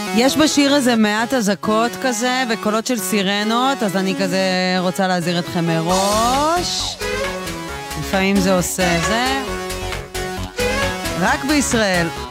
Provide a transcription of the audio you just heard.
יש בשיר הזה מעט אזעקות כזה וקולות של סירנות, אז אני כזה רוצה להזהיר אתכם מראש. לפעמים זה עושה זה. רק בישראל.